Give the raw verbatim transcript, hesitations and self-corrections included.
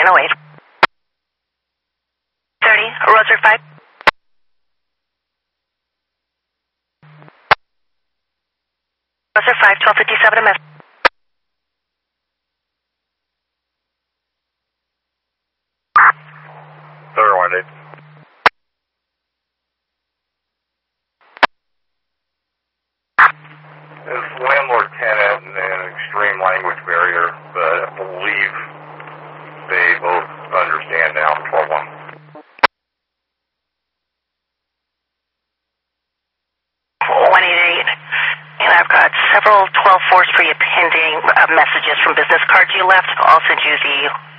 in oh eight. thirty, Rosary five. Rosary five, twelve fifty-seven, a mess. Third one, dude. It's landlord tenant and an extreme language barrier, but I believe they both understand now. twelve one. one eighty-eight. And I've got several twelve fours for you pending uh, messages from business cards you left. I'll send you the